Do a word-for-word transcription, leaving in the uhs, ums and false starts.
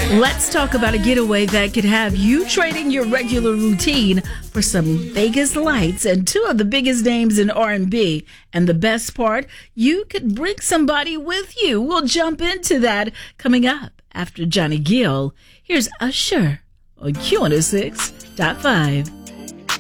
Let's talk about a getaway that could have you trading your regular routine for some Vegas lights and two of the biggest names in R and B. And the best part, you could bring somebody with you. We'll jump into that coming up after Johnny Gill. Here's Usher on Q one oh six point five.